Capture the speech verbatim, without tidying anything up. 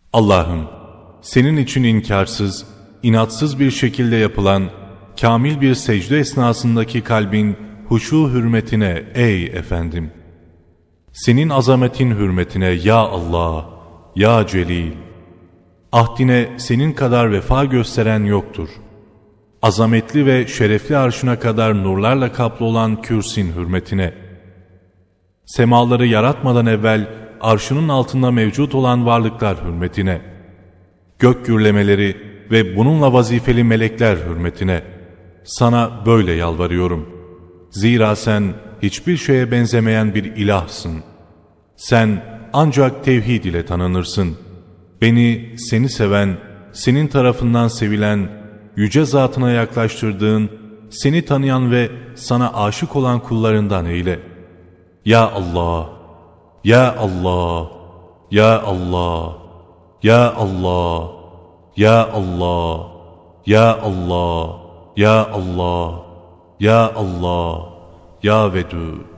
Allah'ım, senin için inkarsız, inatsız bir şekilde yapılan kamil bir secde esnasındaki kalbin huşu hürmetine ey efendim. Senin azametin hürmetine ya Allah, ya Celil. Ahdine senin kadar vefa gösteren yoktur. Azametli ve şerefli arşına kadar nurlarla kaplı olan kürsin hürmetine. Semaları yaratmadan evvel arşının altında mevcut olan varlıklar hürmetine. Gök gürlemeleri ve bununla vazifeli melekler hürmetine. Sana böyle yalvarıyorum. Zira sen hiçbir şeye benzemeyen bir ilahsın. Sen ancak tevhid ile tanınırsın. Beni seni seven, senin tarafından sevilen, yüce zatına yaklaştırdığın, seni tanıyan ve sana aşık olan kullarından eyle. Ya Allah, Ya Allah, Ya Allah, Ya Allah, Ya Allah, Ya Allah, Ya Allah, Ya Allah, Ya Vedud.